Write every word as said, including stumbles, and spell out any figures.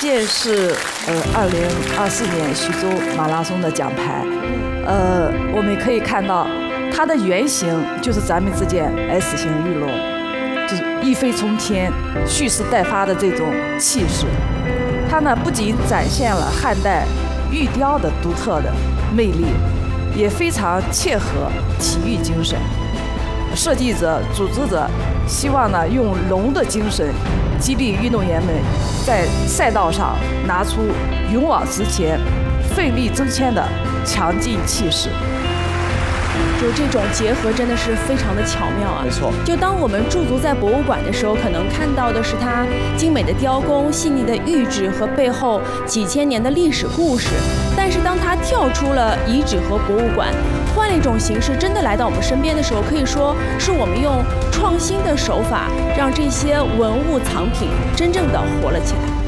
件是呃二零二四年徐州马拉松的奖牌，呃，我们可以看到它的原型就是咱们之间 S 型玉龙，就是一飞冲天、蓄势待发的这种气势。它呢不仅展现了汉代玉雕的独特的魅力，也非常切合体育精神。设计者、组织者希望呢用龙的精神，激励运动员们在赛道上拿出勇往直前、奋力争先的强劲气势。 就这种结合真的是非常的巧妙啊！ 没错。 就当我们驻足在博物馆的时候，可能看到的是它精美的雕工、细腻的玉质和背后几千年的历史故事。但是当它跳出了遗址和博物馆，换了一种形式，真的来到我们身边的时候，可以说是我们用创新的手法，让这些文物藏品真正的活了起来。